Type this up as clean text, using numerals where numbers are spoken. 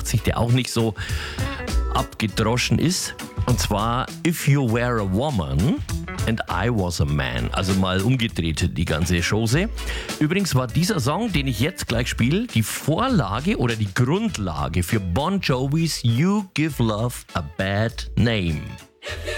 1988, der auch nicht so abgedroschen ist. Und zwar If You Were a Woman and I Was a Man. Also mal umgedreht die ganze Chose. Übrigens war dieser Song, den ich jetzt gleich spiele, die Vorlage oder die Grundlage für Bon Jovis You Give Love a Bad Name. If you